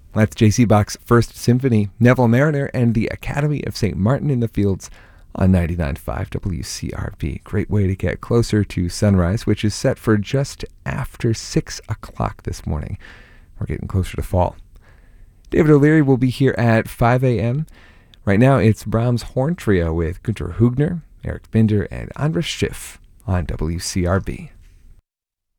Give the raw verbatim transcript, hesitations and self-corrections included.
That's J C Bach's First Symphony, Neville Mariner, and the Academy of Saint Martin in the Fields on ninety-nine point five W C R B. Great way to get closer to sunrise, which is set for just after six o'clock this morning. We're getting closer to fall. David O'Leary will be here at five a.m. Right now, it's Brahms Horn Trio with Günter Hügner, Eric Binder, and Andras Schiff on W C R B.